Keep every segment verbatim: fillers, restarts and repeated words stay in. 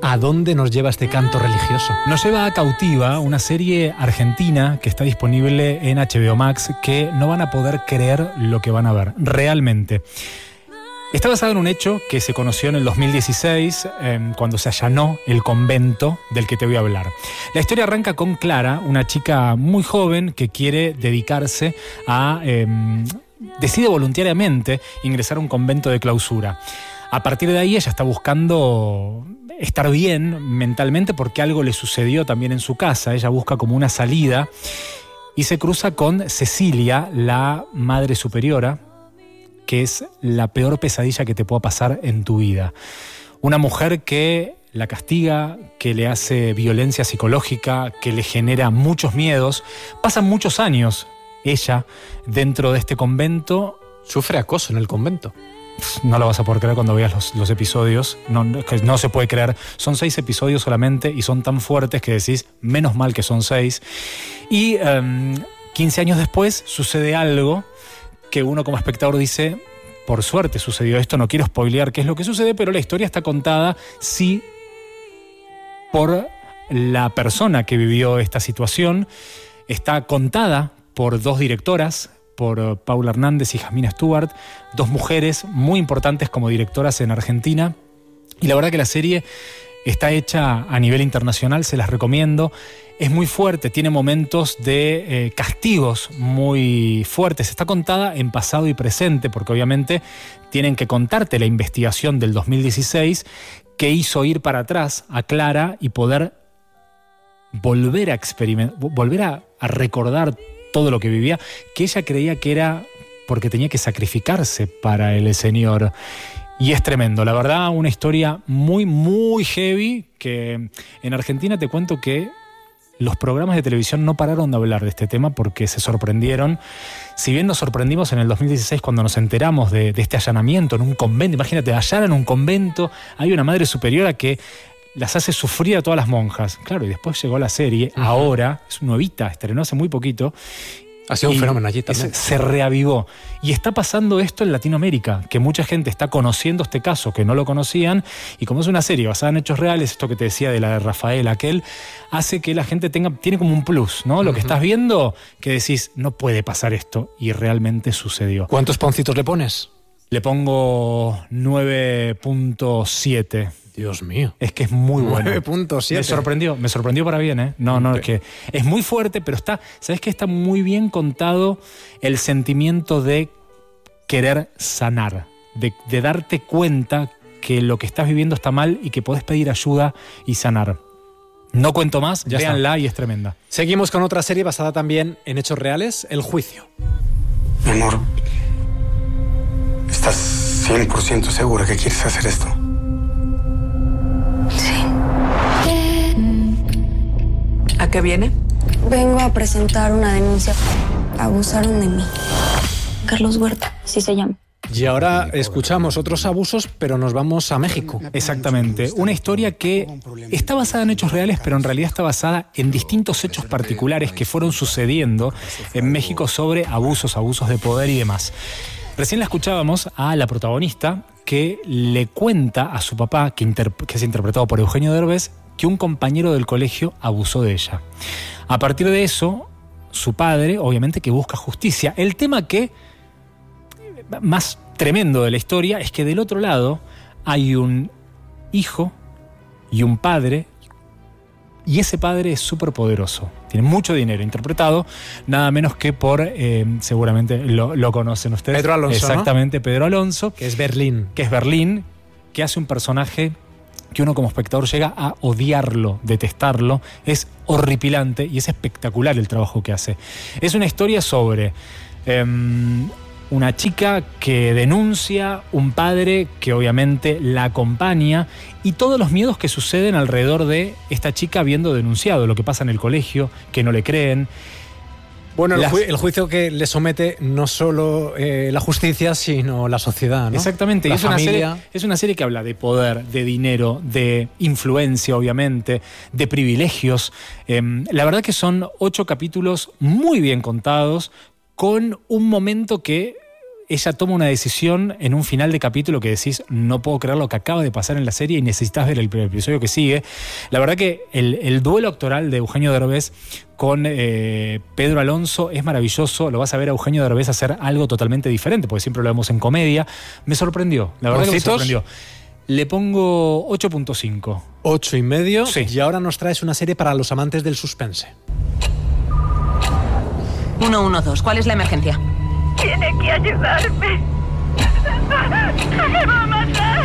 ¿A dónde nos lleva este canto religioso? Nos lleva a Cautiva, una serie argentina que está disponible en H B O Max, que no van a poder creer lo que van a ver, realmente. Está basado en un hecho que se conoció en el dos mil dieciséis, eh, cuando se allanó el convento del que te voy a hablar. La historia arranca con Clara, una chica muy joven que quiere dedicarse a... Eh, decide voluntariamente ingresar a un convento de clausura. A partir de ahí ella está buscando estar bien mentalmente porque algo le sucedió también en su casa. Ella busca como una salida y se cruza con Cecilia, la madre superiora, que es la peor pesadilla que te pueda pasar en tu vida. Una mujer que la castiga, que le hace violencia psicológica, que le genera muchos miedos. Pasan muchos años ella dentro de este convento. Sufre acoso en el convento. No lo vas a poder creer cuando veas los, los episodios. No, no, no se puede creer. Son seis episodios solamente y son tan fuertes que decís, menos mal que son seis. Y um, quince años después sucede algo que uno como espectador dice, por suerte sucedió esto, no quiero spoilear qué es lo que sucede, pero la historia está contada, sí, por la persona que vivió esta situación. Está contada por dos directoras, por Paula Hernández y Jasmina Stewart, dos mujeres muy importantes como directoras en Argentina. Y la verdad que la serie está hecha a nivel internacional, se las recomiendo. Es muy fuerte, tiene momentos de eh, castigos muy fuertes. Está contada en pasado y presente, porque obviamente tienen que contarte la investigación del dos mil dieciséis que hizo ir para atrás a Clara y poder volver a experimentar, volver a, a recordar todo lo que vivía, que ella creía que era porque tenía que sacrificarse para el Señor. Y es tremendo, la verdad, una historia muy, muy heavy, que en Argentina te cuento que los programas de televisión no pararon de hablar de este tema porque se sorprendieron. Si bien nos sorprendimos en el dos mil dieciséis cuando nos enteramos de, de este allanamiento en un convento, imagínate, allá en un convento, hay una madre superiora que las hace sufrir a todas las monjas. Claro, y después llegó la serie, uh-huh. Ahora, es nuevita, estrenó hace muy poquito. Ha sido un fenómeno allí también. Se, se reavivó. Y está pasando esto en Latinoamérica, que mucha gente está conociendo este caso que no lo conocían, y como es una serie basada en hechos reales, esto que te decía de la de Rafael, aquel, hace que la gente tenga, tiene como un plus, ¿no? Lo uh-huh. que estás viendo, que decís, no puede pasar esto, y realmente sucedió. ¿Cuántos poncitos le pones? Le pongo nueve punto siete. Dios mío. Es que es muy bueno. nueve punto siete. Me sorprendió, me sorprendió para bien, ¿eh? No, no, okay. Es que es muy fuerte, pero está, ¿sabes qué? Está muy bien contado el sentimiento de querer sanar, de, de darte cuenta que lo que estás viviendo está mal y que podés pedir ayuda y sanar. No cuento más, ya véanla y es tremenda. Seguimos con otra serie basada también en hechos reales, El Juicio. Mi amor, ¿estás cien por ciento segura que quieres hacer esto? Sí. ¿A qué viene? Vengo a presentar una denuncia. Abusaron de mí. Carlos Huerta, así se llama. Y ahora escuchamos otros abusos, pero nos vamos a México. Exactamente. Una historia que está basada en hechos reales, pero en realidad está basada en distintos hechos particulares que fueron sucediendo en México sobre abusos, abusos de poder y demás. Recién la escuchábamos a la protagonista que le cuenta a su papá, que, inter- que es interpretado por Eugenio Derbez, que un compañero del colegio abusó de ella. A partir de eso, su padre, obviamente, que busca justicia. El tema que más tremendo de la historia es que del otro lado hay un hijo y un padre, y ese padre es súper poderoso. Tiene mucho dinero, interpretado nada menos que por, eh, seguramente lo, lo conocen ustedes. Pedro Alonso, Exactamente, ¿no? Pedro Alonso. Que es Berlín. Que es Berlín, que hace un personaje que uno como espectador llega a odiarlo, detestarlo. Es horripilante y es espectacular el trabajo que hace. Es una historia sobre eh, una chica que denuncia, un padre que obviamente la acompaña y todos los miedos que suceden alrededor de esta chica habiendo denunciado, lo que pasa en el colegio, que no le creen. Bueno, el, Las... ju- el juicio que le somete no solo eh, la justicia, sino la sociedad, ¿no? Exactamente. La es una familia. serie, es una serie que habla de poder, de dinero, de influencia, obviamente, de privilegios. Eh, la verdad que son ocho capítulos muy bien contados, con un momento que ella toma una decisión en un final de capítulo que decís, no puedo creer lo que acaba de pasar en la serie y necesitas ver el, el episodio que sigue. La verdad que el, el duelo actoral de Eugenio Derbez con eh, Pedro Alonso es maravilloso. Lo vas a ver a Eugenio Derbez hacer algo totalmente diferente, porque siempre lo vemos en comedia. Me sorprendió, la verdad que me sorprendió. Le pongo ocho punto cinco. ocho y medio. Sí. Y ahora nos traes una serie para los amantes del suspense. uno uno dos, ¿cuál es la emergencia? Tiene que ayudarme. ¡Me va a matar!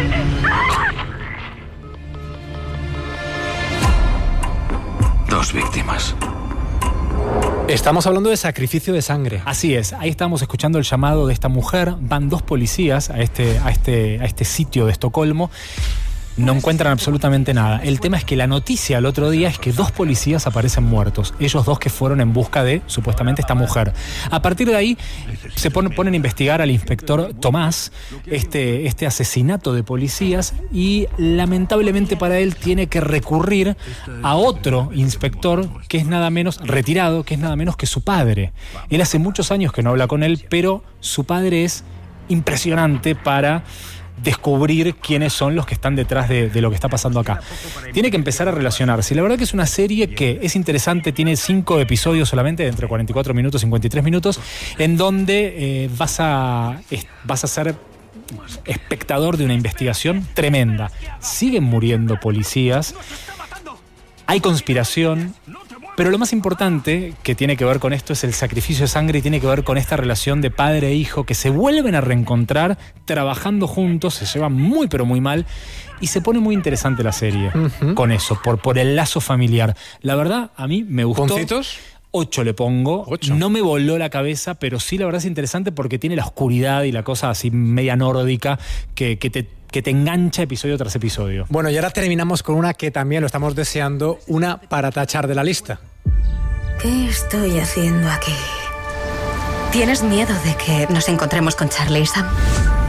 Dos víctimas. Estamos hablando de Sacrificio de Sangre. Así es, ahí estamos escuchando el llamado de esta mujer. Van dos policías a este, a este, a este sitio de Estocolmo. No encuentran absolutamente nada. El tema es que la noticia el otro día es que dos policías aparecen muertos. Ellos dos que fueron en busca de, supuestamente, esta mujer. A partir de ahí se ponen, ponen a investigar al inspector Tomás, este, este asesinato de policías, y lamentablemente para él tiene que recurrir a otro inspector que es nada menos, retirado, que es nada menos que su padre. Él hace muchos años que no habla con él, pero su padre es impresionante para descubrir quiénes son los que están detrás de, de lo que está pasando acá. Tiene que empezar a relacionarse. Y la verdad que es una serie que es interesante, tiene cinco episodios solamente, de entre cuarenta y cuatro minutos y cincuenta y tres minutos, en donde eh, vas a, es, vas a ser espectador de una investigación tremenda. Siguen muriendo policías, hay conspiración, pero lo más importante que tiene que ver con esto es el sacrificio de sangre y tiene que ver con esta relación de padre e hijo que se vuelven a reencontrar trabajando juntos, se llevan muy pero muy mal y se pone muy interesante la serie uh-huh. con eso, por, por el lazo familiar. La verdad, a mí me gustó. ¿Poncitos? Ocho le pongo. Ocho. No me voló la cabeza, pero sí la verdad es interesante porque tiene la oscuridad y la cosa así media nórdica que, que te... que te engancha episodio tras episodio. Bueno, y ahora terminamos con una que también lo estamos deseando, una para tachar de la lista. ¿Qué estoy haciendo aquí? ¿Tienes miedo de que nos encontremos con Charlie y Sam?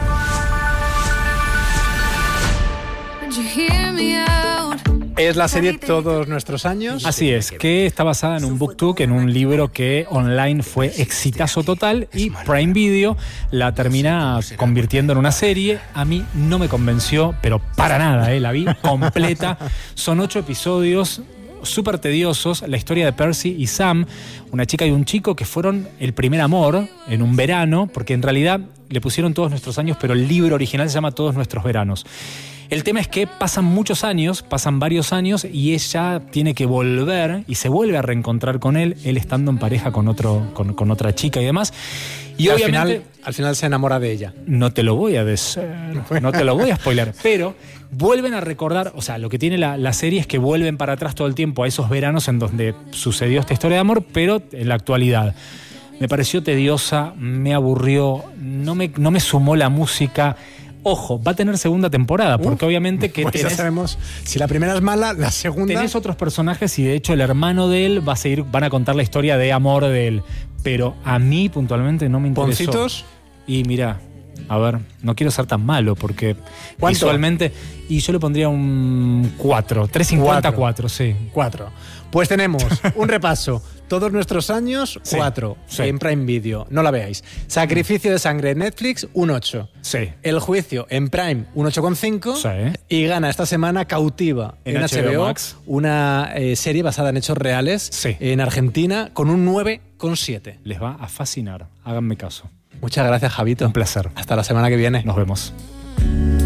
Es la serie Todos Nuestros Años. Así es, que está basada en un BookTok, en un libro que online fue exitazo total y Prime Video la termina convirtiendo en una serie. A mí no me convenció, pero para nada, ¿eh? La vi completa. Son ocho episodios súper tediosos. La historia de Percy y Sam, una chica y un chico que fueron el primer amor en un verano, porque en realidad le pusieron Todos Nuestros Años, pero el libro original se llama Todos Nuestros Veranos. El tema es que pasan muchos años, pasan varios años y ella tiene que volver y se vuelve a reencontrar con él, él estando en pareja con, otro, con, con otra chica y demás. Y, y obviamente al final, al final se enamora de ella. No te lo voy a decir, no te lo voy a spoiler, pero vuelven a recordar, o sea, lo que tiene la, la serie es que vuelven para atrás todo el tiempo a esos veranos en donde sucedió esta historia de amor, pero en la actualidad. Me pareció tediosa, me aburrió, no me, no me sumó la música. Ojo, va a tener segunda temporada, porque uh, obviamente que pues tenés, ya sabemos, si la primera es mala, la segunda... Tenés otros personajes y de hecho el hermano de él va a seguir, van a contar la historia de amor de él. Pero a mí puntualmente no me interesó. ¿Poncitos? Y mira, a ver, no quiero ser tan malo porque ¿cuánto? Visualmente... Y yo le pondría un cuatro, tres cincuenta, cuatro, sí. cuatro. Pues tenemos un repaso. Todos Nuestros Años, sí, cuatro. Sí. En Prime Video, no la veáis. Sacrificio de Sangre en Netflix, un ocho. Sí. El Juicio en Prime, un ocho coma cinco. Sí. Y gana esta semana Cautiva en, en H B O, Max. Una eh, serie basada en hechos reales sí. en Argentina con un nueve coma siete. Les va a fascinar, háganme caso. Muchas gracias, Javito. Un placer. Hasta la semana que viene. Nos vemos.